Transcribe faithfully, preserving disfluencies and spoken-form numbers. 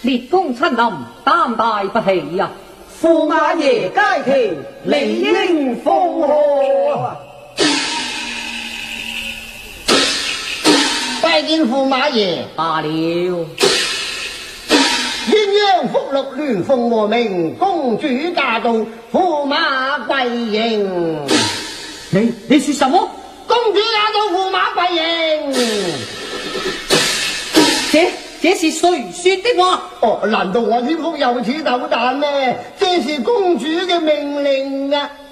立功参南，担待不起呀！ 驸马爷该听，理应奉贺。 拜见驸马爷。 罢了。 鸳鸯福禄鸾凤和鸣，公主驾到，驸马跪迎。 你你说什么？ 公主驾到，驸马跪迎。 这这是谁说的话？ 哦，难道我天福有此斗胆呢？这是公主嘅命令啊！